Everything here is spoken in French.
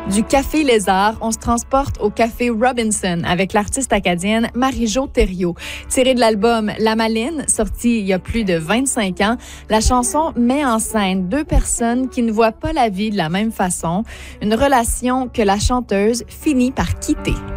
Du Café Lézard, on se transporte au Café Robinson avec l'artiste acadienne Marie-Jo Thériault. Tiré de l'album La Maline, sorti il y a plus de 25 ans, la chanson met en scène deux personnes qui ne voient pas la vie de la même façon, une relation que la chanteuse finit par quitter.